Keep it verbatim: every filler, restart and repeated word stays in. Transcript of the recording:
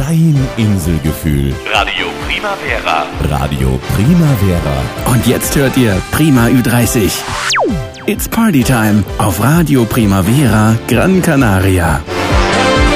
Dein Inselgefühl. Radio Primavera. Radio Primavera. Und jetzt hört ihr Prima Ü dreißig. It's Party Time auf Radio Primavera Gran Canaria.